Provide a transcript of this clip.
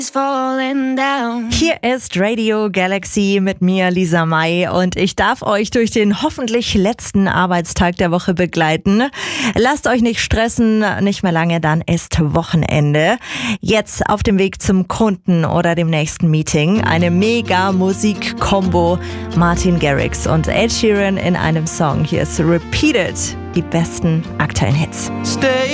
Hier ist Radio Galaxy mit mir, Lisa May, und ich darf euch durch den hoffentlich letzten Arbeitstag der Woche begleiten. Lasst euch nicht stressen, nicht mehr lange, dann ist Wochenende. Jetzt auf dem Weg zum Kunden oder dem nächsten Meeting eine mega Musik-Kombo. Martin Garrix und Ed Sheeran in einem Song. Hier ist Repeated, die besten aktuellen Hits.